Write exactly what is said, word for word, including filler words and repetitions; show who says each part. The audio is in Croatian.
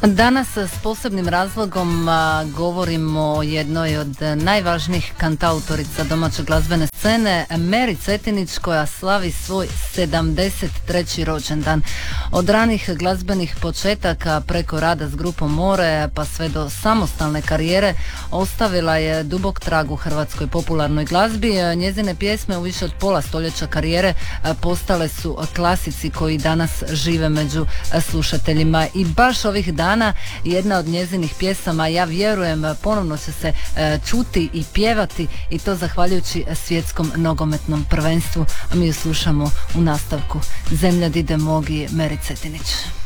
Speaker 1: Danas s posebnim razlogom a, govorimo o jednoj od najvažnijih kantautorica domaće glazbene scene, Meri Cetinić, koja slavi svoj sedamdeset treći rođendan. Od ranih glazbenih početaka preko rada s grupom More pa sve do samostalne karijere ostavila je dubok trag u hrvatskoj popularnoj glazbi. Njezine pjesme u više od pola stoljeća karijere postale su klasici koji danas žive među slušateljima i baš ovih dana jedna od njezinih pjesama, ja vjerujem, ponovno će se e, čuti i pjevati, i to zahvaljujući svjetskom nogometnom prvenstvu, a mi ju slušamo u nastavku. Zemlja dide mogi, Meri Cetinić.